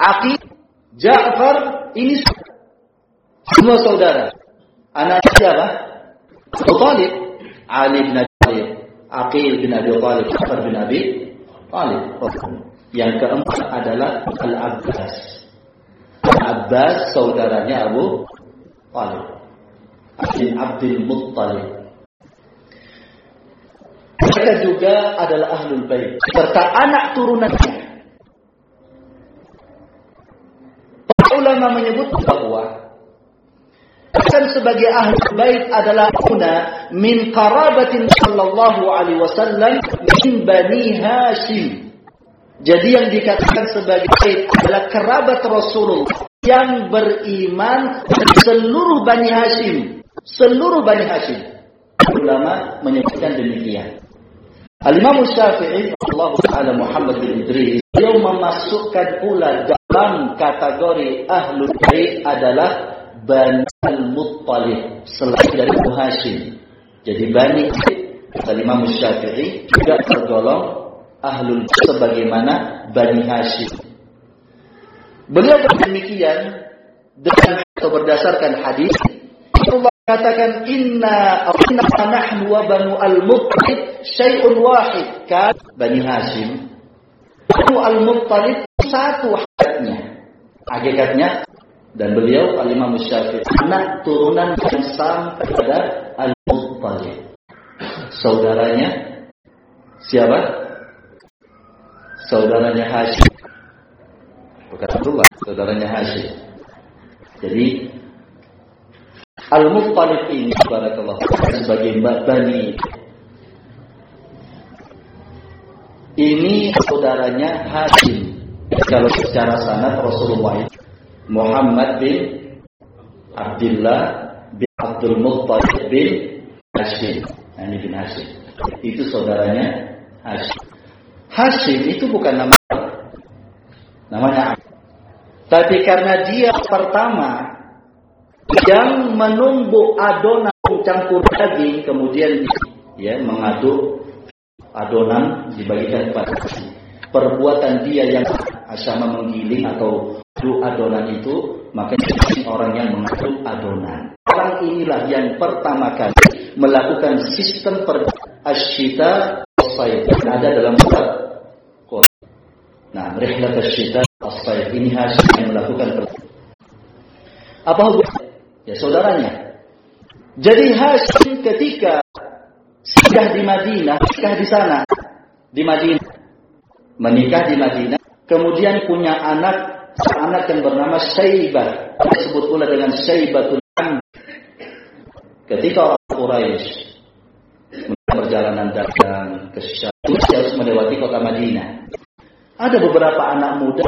Aqil, Ja'far, ini semua saudara. Anak siapa? Abu Talib, Ali bin Abi Talib, Aqil bin Abi Talib, Ja'far bin Abi Talib. Yang keempat adalah Al-Abbas. Al-Abbas saudaranya Abu Talib bin Abdul Muttalib. Mereka juga adalah Ahlul Bait serta anak turunannya. Para ulama menyebut bahwa sebagai Ahlul Bait adalah una min qarabatin sallallahu alaihi wasallam min Bani Hashim. Jadi yang dikatakan sebagai bait adalah kerabat Rasulullah yang beriman dari seluruh Bani Hashim. Seluruh Bani Hashim. Ulama menyebutkan demikian. Al-Imam Syafi'i Allah Ta'ala Muhammad bin Idris, beliau memasukkan pula dalam kategori Ahlul Bait adalah Bani Al-Muttalib selain dari Bani Hashim. Jadi Bani Al-Imam Syafi'i juga tergolong Ahlul Bait sebagaimana Bani Hashim. Beliau berdemikian dengan atau berdasarkan hadis Allah katakan inna nahnu wa banu al-Muttalib syai'un wahid kan Bani Hashim. Banu al-Muttalib satu hakikatnya. Dan beliau Al-Imam Syafi'i anak turunan yang sampai pada Al-Muttalib. Saudaranya siapa? Saudaranya Hashim. Bukan Abdullah, saudaranya Hashim. Jadi Al-Muttalib ini barakallahu sebagai Bani ini saudaranya Hashim. Kalau secara sanad Rasulullah Muhammad bin Abdullah bin Abdul Muttalib bin Hashim. Ini bin Hashim. Itu saudaranya Hashim. Hashim itu bukan namanya. Tapi karena dia pertama yang menumbuk adonan campur daging, kemudian mengaduk adonan dibagikan kepada perbuatan dia yang asyama menggiling atau adonan itu, maka orang yang mengatur adonan. Orang inilah yang pertama kali melakukan sistem asyita as-sayf. Ada dalam surat Qur'an. Nah, rihlat asyita as-sayf ini Hashim yang melakukan. Apa hubungannya? Ya saudaranya. Jadi Hashim ketika singgah di Madinah, singgah di sana di Madinah, menikah di Madinah, kemudian punya anak yang bernama Syaibah, disebut pula dengan Syaibatul Hamd. Ketika orang Quraisy perjalanan dagang ke Syam, harus melewati kota Madinah. Ada beberapa anak muda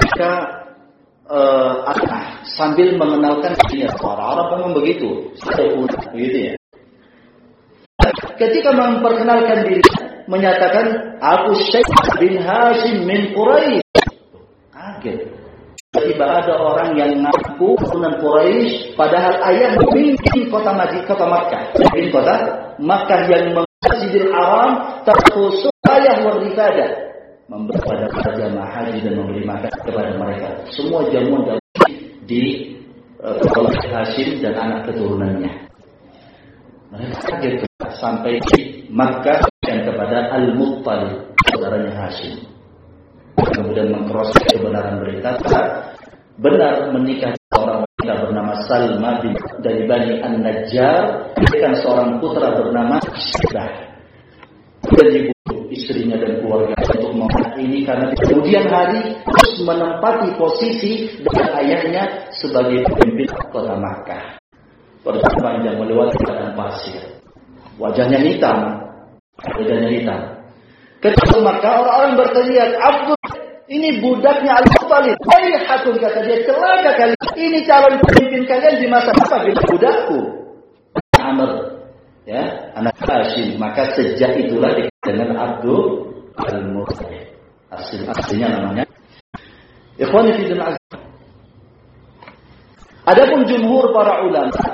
sambil mengenalkan dirinya. Orang Arab memang begitu, begitu ya. Ketika memperkenalkan diri, menyatakan aku Syekh bin Hashim min Quraisy. Kaget. Tiba ada orang yang ngaku keturunan Quraisy, padahal ayah memimpin kota Makkah. Memimpin kota Makkah yang Masjidil Haram terkhusus ayah warifadah, memberi pada jamaah haji dan memberi makan kepada mereka. Semua jamuan di keluarga Hashim dan anak keturunannya. Mereka kaget sampai di Makkah dan kepada Al-Muttalib, saudaranya Hashim. Kemudian mengcross kebenaran berita, benar menikah seorang wanita bernama Salma dari Bani An-Najjar dengan seorang putra bernama Syaibah. Dan dibunuh istrinya dan keluarga untuk memenuhi ini karena kemudian hari terus menempati posisi dengan ayahnya sebagai pemimpin kota Makkah. Perjalanan panjang melewati padang pasir. Wajahnya hitam. Ketika Makkah orang-orang berteriak, Abdul, ini budaknya Al-Muttalib. Waihatun, kata dia, celaka kali. Ini calon pemimpin kalian di masa apa? Budakku. Amr, ya, anak Hashim. Maka sejak itulah dengan Abdul Al-Muttalib. Aslinya namanya. Ikhwani fi din azza. Adapun jumhur para ulama